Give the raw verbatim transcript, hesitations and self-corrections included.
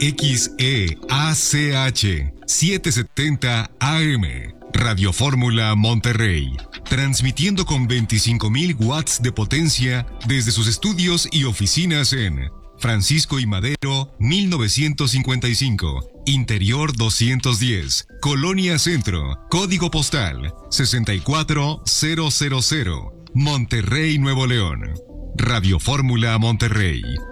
X E A C H setecientos setenta A M. Radio Fórmula Monterrey. Transmitiendo con veinticinco mil watts de potencia desde sus estudios y oficinas en Francisco y Madero, mil novecientos cincuenta y cinco, Interior doscientos diez, Colonia Centro, Código Postal sesenta y cuatro mil, Monterrey, Nuevo León. Radio Fórmula Monterrey.